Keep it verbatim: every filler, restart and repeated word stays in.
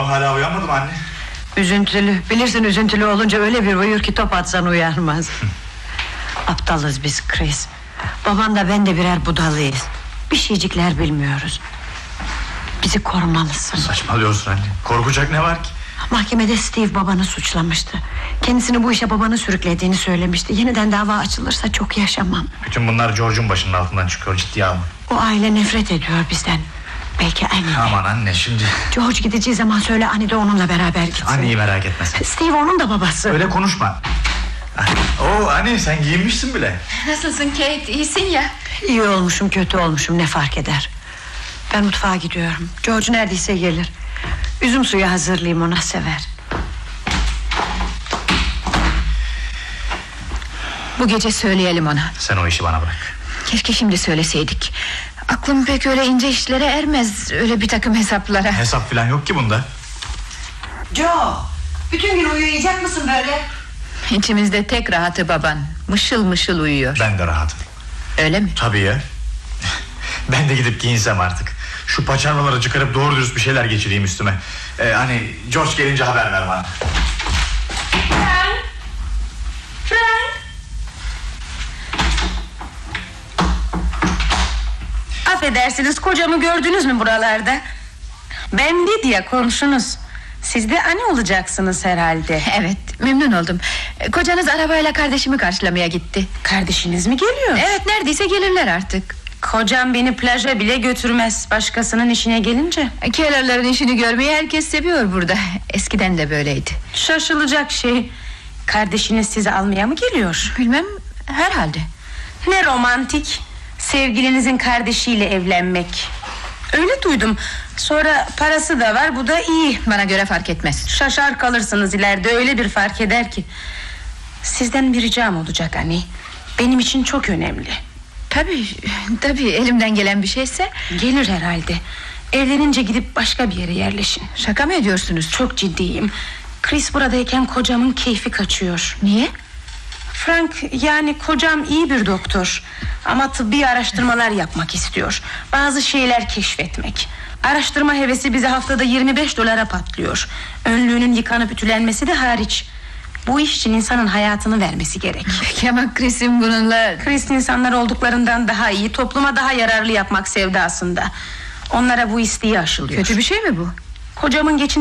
Babam hala uyanmadı mı anne? Üzüntülü, bilirsin üzüntülü olunca öyle bir uyur ki top atsan uyanmaz. Aptalız biz Chris. Baban da ben de birer budalıyız. Bir şeycikler bilmiyoruz. Bizi korumalısın. Saçmalıyorsun anne, korkacak ne var ki? Mahkemede Steve babanı suçlamıştı. Kendisini bu işe babanı sürüklediğini söylemişti. Yeniden dava açılırsa çok yaşamam. Bütün bunlar George'un başının altından çıkıyor, ciddiye alma. O aile nefret ediyor bizden. Belki Annie. Aman anne şimdi. George gideceği zaman söyle Annie de onunla beraber gitsin. Anneyi merak etme sen. Steve onun da babası. Öyle konuşma. Oo anne, sen giyinmişsin bile. Nasılsın Kate, iyisin ya? İyi olmuşum kötü olmuşum ne fark eder. Ben mutfağa gidiyorum. George neredeyse gelir. Üzüm suyu hazırlayayım, ona sever. Bu gece söyleyelim ona. Sen o işi bana bırak. Keşke şimdi söyleseydik. Aklım pek öyle ince işlere ermez. Öyle bir takım hesaplara. Hesap falan yok ki bunda. Joe, bütün gün uyuyacak mısın böyle? İçimizde tek rahatı baban. Mışıl mışıl uyuyor. Ben de rahatım. Öyle mi? Tabii ya. Ben de gidip giyinsem artık. Şu paçavraları çıkarıp doğru dürüst bir şeyler geçireyim üstüme. Ee, hani George gelince haber ver bana. Frank! Frank! Affedersiniz, kocamı gördünüz mü buralarda? Ben Lydia, komşunuz. Siz de anne olacaksınız herhalde. Evet, memnun oldum. Kocanız arabayla kardeşimi karşılamaya gitti. Kardeşiniz mi geliyor? Evet, neredeyse gelirler artık. Kocam beni plaja bile götürmez, başkasının işine gelince. Kellerlerin işini görmeyi herkes seviyor burada. Eskiden de böyleydi. Şaşılacak şey. Kardeşiniz sizi almaya mı geliyor? Bilmem, herhalde. Ne romantik. Sevgilinizin kardeşiyle evlenmek. Öyle duydum. Sonra parası da var, bu da iyi. Bana göre fark etmez. Şaşar kalırsınız ileride, öyle bir fark eder ki. Sizden bir ricam olacak anne. Benim için çok önemli. Tabii, tabii elimden gelen bir şeyse. Gelir herhalde. Evlenince gidip başka bir yere yerleşin. Şaka mı ediyorsunuz? Çok ciddiyim. Chris buradayken kocamın keyfi kaçıyor. Niye? Frank, yani kocam iyi bir doktor. Ama tıbbi araştırmalar yapmak istiyor. Bazı şeyler keşfetmek. Araştırma hevesi bize haftada yirmi beş dolara patlıyor. Önlüğünün yıkanıp ütülenmesi de hariç. Bu iş için insanın hayatını vermesi gerek. Peki ama Chris'in bununla... Chris insanlar olduklarından daha iyi, topluma daha yararlı yapmak sevdasında. Onlara bu isteği aşılıyor. Kötü bir şey mi bu? Kocamın geçin